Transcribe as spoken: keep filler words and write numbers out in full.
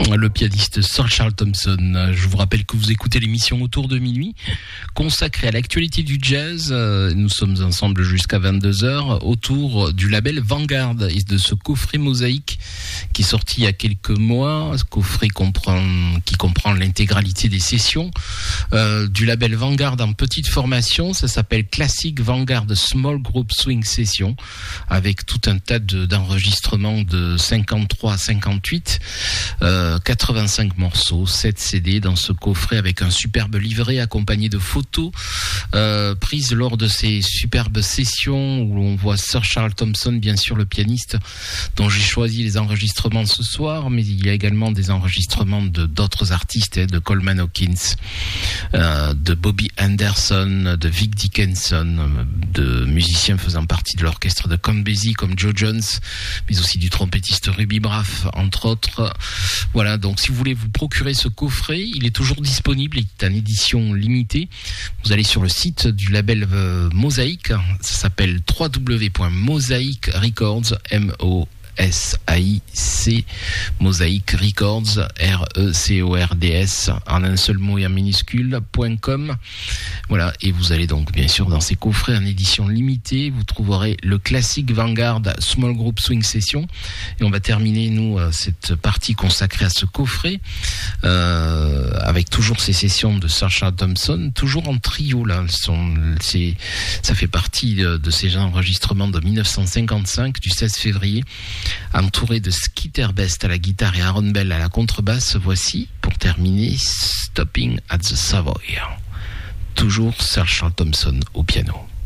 le pianiste Sir Charles Thompson. Je vous rappelle que vous écoutez l'émission Autour de minuit, consacrée à l'actualité du jazz. Nous sommes ensemble jusqu'à vingt-deux heures autour du label Vanguard et de ce coffret mosaïque qui est sorti il y a quelques mois. Ce coffret comprend, qui comprend l'intégralité des sessions euh, du label Vanguard en petite formation. Ça s'appelle Classic Vanguard Small Group Swing Session, avec tout un tas de, d'enregistrements de cinquante-trois à cinquante-huit. Euh, quatre-vingt-cinq morceaux, sept C D dans ce coffret avec un superbe livret accompagné de photos euh, prises lors de ces superbes sessions où on voit Sir Charles Thompson, bien sûr le pianiste dont j'ai choisi les enregistrements ce soir, mais il y a également des enregistrements de d'autres artistes, hein, de Coleman Hawkins, euh, de Bobby Anderson, de Vic Dickinson, de musiciens faisant partie de l'orchestre de Count Basie comme Joe Jones, mais aussi du trompettiste Ruby Braff, entre autres. Voilà, donc si vous voulez vous procurer ce coffret, il est toujours disponible, il est en édition limitée. Vous allez sur le site du label euh, Mosaïque, ça s'appelle w w w point mosaic records, M O S A I C, Mosaic Records, R E C O R D S, en un seul mot et en minuscule, .com. Voilà, et vous allez donc bien sûr dans ces coffrets en édition limitée, vous trouverez le classique Vanguard Small Group Swing Session, et on va terminer nous cette partie consacrée à ce coffret euh, avec toujours ces sessions de Sir Charles Thompson, toujours en trio là. Sont, c'est, ça fait partie de, de ces enregistrements de dix-neuf cent cinquante-cinq, du seize février. Entouré de Skeeter Best à la guitare et Aaron Bell à la contrebasse, voici, pour terminer, Stopping at the Savoy. Toujours Sir Charles Thompson au piano.